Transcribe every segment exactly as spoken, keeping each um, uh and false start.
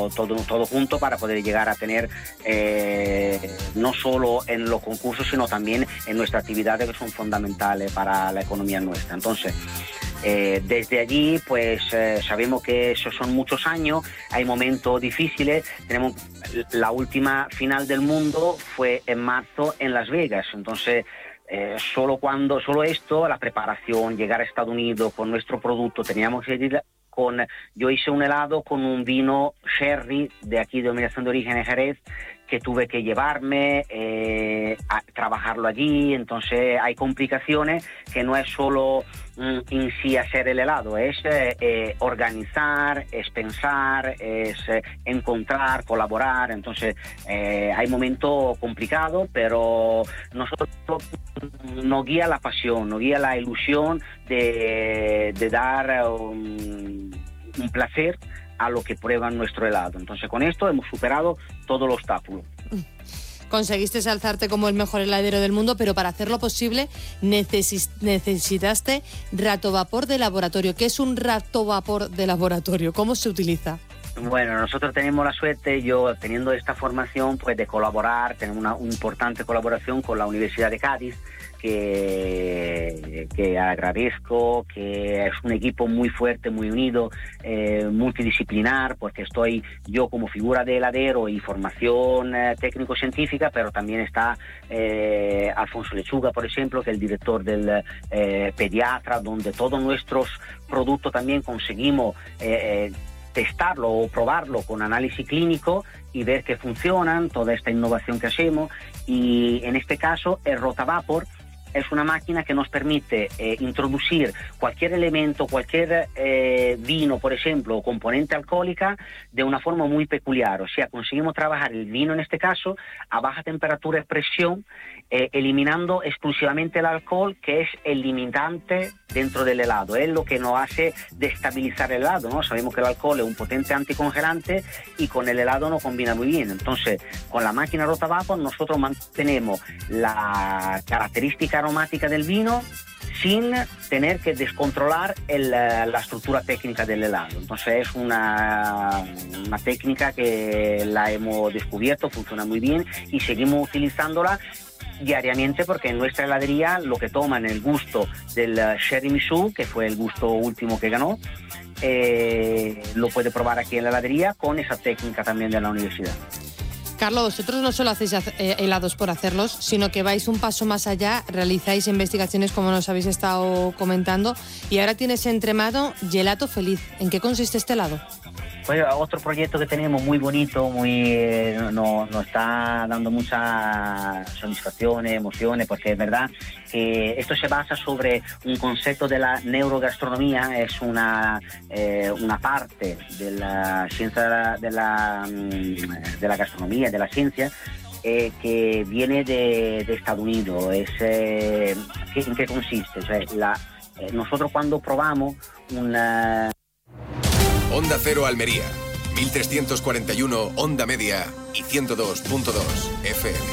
todo, todo, todo junto para poder llegar a tener eh, no solo en los concursos, sino también en nuestras actividades que son fundamentales para la economía nuestra. Entonces, Eh, desde allí, pues eh, sabemos que esos son muchos años, hay momentos difíciles. Tenemos la última final del mundo fue en marzo en Las Vegas, entonces eh, solo cuando, solo esto, la preparación, llegar a Estados Unidos con nuestro producto, teníamos que ir con, yo hice un helado con un vino sherry de aquí, de denominación de origen en Jerez, que tuve que llevarme eh, a trabajarlo allí. Entonces hay complicaciones que no es solo mm, en sí hacer el helado, es eh, eh, organizar, es pensar, es eh, encontrar, colaborar. Entonces eh, hay momentos complicados, pero nosotros nos guía la pasión, nos guía la ilusión de, de dar un, un placer a lo que prueban nuestro helado. Entonces con esto hemos superado todos los obstáculos. Conseguiste alzarte como el mejor heladero del mundo, pero para hacerlo posible neces- necesitaste ratovapor de laboratorio. ¿Qué es un ratovapor de laboratorio? ¿Cómo se utiliza? Bueno, nosotros tenemos la suerte, yo teniendo esta formación, pues de colaborar, tenemos una, una importante colaboración con la Universidad de Cádiz, que, que agradezco, que es un equipo muy fuerte, muy unido, eh, multidisciplinar, porque estoy yo como figura de heladero y formación eh, técnico-científica, pero también está eh, Alfonso Lechuga, por ejemplo, que es el director del eh, pediatra, donde todos nuestros productos también conseguimos eh, eh, testarlo o probarlo con análisis clínico y ver que funcionan, toda esta innovación que hacemos. Y en este caso el Rotavapor es una máquina que nos permite eh, introducir cualquier elemento, cualquier eh, vino, por ejemplo, o componente alcohólica de una forma muy peculiar. O sea, conseguimos trabajar el vino en este caso a baja temperatura y presión, eh, eliminando exclusivamente el alcohol, que es el limitante dentro del helado. Es lo que nos hace destabilizar el helado, ¿no? Sabemos que el alcohol es un potente anticongelante y con el helado no combina muy bien. Entonces, con la máquina Rotavapor nosotros mantenemos la característica aromática del vino sin tener que descontrolar el, la estructura técnica del helado. Entonces es una, una técnica que la hemos descubierto, funciona muy bien y seguimos utilizándola diariamente, porque en nuestra heladería lo que toman el gusto del Sherry Mixue, que fue el gusto último que ganó, eh, lo puede probar aquí en la heladería con esa técnica también de la universidad. Carlos, vosotros no solo hacéis helados por hacerlos, sino que vais un paso más allá, realizáis investigaciones como nos habéis estado comentando, y ahora tienes entre mano Gelato Feliz. ¿En qué consiste este helado? Pues otro proyecto que tenemos muy bonito, muy eh, nos no está dando muchas satisfacciones, emociones, porque es verdad que esto se basa sobre un concepto de la neurogastronomía, es una eh, una parte de la ciencia de la, de la, de la gastronomía, de la ciencia, eh, que viene de, de Estados Unidos. Es, eh, ¿En qué consiste? O sea, la, eh, nosotros cuando probamos una... Onda Cero Almería, mil trescientos cuarenta y uno Onda Media y ciento dos punto dos F M.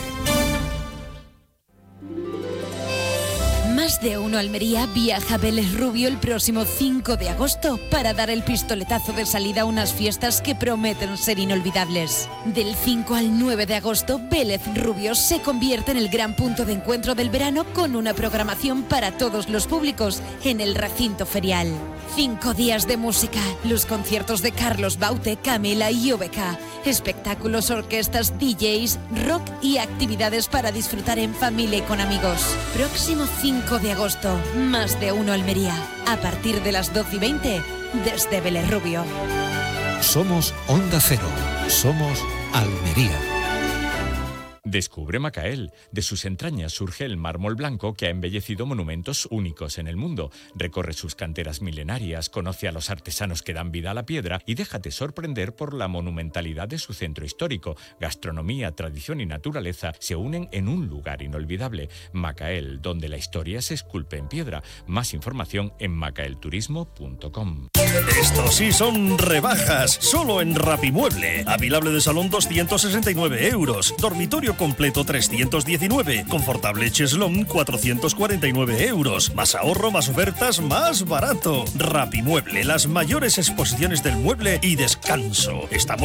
Más de uno Almería viaja a Vélez Rubio el próximo cinco de agosto para dar el pistoletazo de salida a unas fiestas que prometen ser inolvidables. Del cinco al nueve de agosto, Vélez Rubio se convierte en el gran punto de encuentro del verano con una programación para todos los públicos en el recinto ferial. Cinco días de música, los conciertos de Carlos Baute, Camela y O B K, espectáculos, orquestas, D Js, rock y actividades para disfrutar en familia y con amigos. Próximo cinco de agosto, Más de uno Almería, a partir de las doce y veinte, desde Vélez Rubio. Somos Onda Cero, somos Almería. Descubre Macael. De sus entrañas surge el mármol blanco que ha embellecido monumentos únicos en el mundo. Recorre sus canteras milenarias, conoce a los artesanos que dan vida a la piedra y déjate sorprender por la monumentalidad de su centro histórico. Gastronomía, tradición y naturaleza se unen en un lugar inolvidable. Macael, donde la historia se esculpe en piedra. Más información en macaelturismo punto com. Estos sí son rebajas, solo en Rapimueble. Avilable de salón doscientos sesenta y nueve euros. Dormitorio completo trescientos diecinueve. Confortable cheslón cuatrocientos cuarenta y nueve euros. Más ahorro, más ofertas, más barato. Rapimueble, las mayores exposiciones del mueble y descanso. Estamos